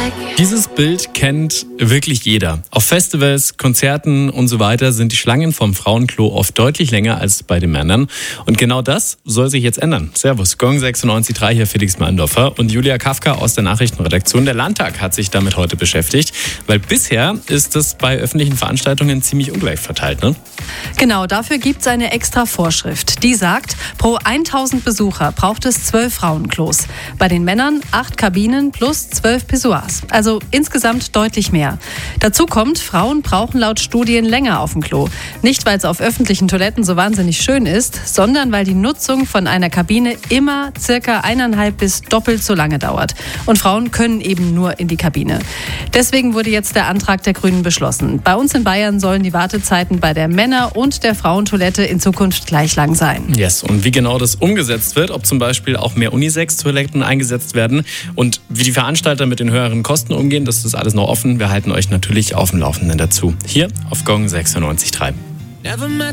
Dieses Bild kennt wirklich jeder. Auf Festivals, Konzerten und so weiter sind die Schlangen vom Frauenklo oft deutlich länger als bei den Männern. Und genau das soll sich jetzt ändern. Servus, Gong 96.3, hier Felix Meindorfer und Julia Kafka aus der Nachrichtenredaktion. Der Landtag hat sich damit heute beschäftigt, weil bisher ist es bei öffentlichen Veranstaltungen ziemlich ungleich verteilt, ne? Genau, dafür gibt es eine extra Vorschrift. Die sagt, pro 1000 Besucher braucht es 12 Frauenklos. Bei den Männern 8 Kabinen plus 12 Pissoirs. Also insgesamt deutlich mehr. Dazu kommt, Frauen brauchen laut Studien länger auf dem Klo. Nicht, weil es auf öffentlichen Toiletten so wahnsinnig schön ist, sondern weil die Nutzung von einer Kabine immer circa 1,5 bis doppelt so lange dauert. Und Frauen können eben nur in die Kabine. Deswegen wurde jetzt der Antrag der Grünen beschlossen. Bei uns in Bayern sollen die Wartezeiten bei der Männer- und der Frauentoilette in Zukunft gleich lang sein. Yes, und wie genau das umgesetzt wird, ob zum Beispiel auch mehr Unisex-Toiletten eingesetzt werden und wie die Veranstalter mit den höheren Kosten umgehen, das ist alles noch offen. Wir halten euch natürlich auf dem Laufenden dazu. Hier auf Gong 96.3.